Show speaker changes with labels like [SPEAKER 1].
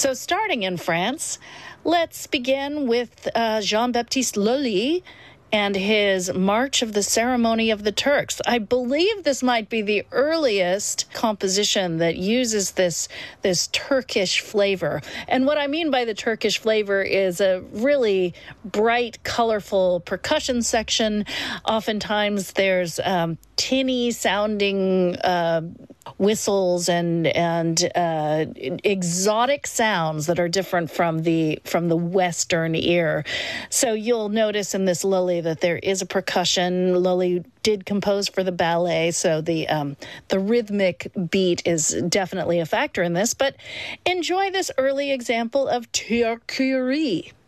[SPEAKER 1] So starting in France, let's begin with Jean-Baptiste Lully and his March of the Ceremony of the Turks. I believe this might be the earliest composition that uses this Turkish flavor. And what I mean by the Turkish flavor is a really bright, colorful percussion section. Oftentimes there's tinny sounding whistles and exotic sounds that are different from the Western ear. So you'll notice in this Lully that there is a percussion. Lully did compose for the ballet, so the rhythmic beat is definitely a factor in this. But enjoy this early example of Turquerie.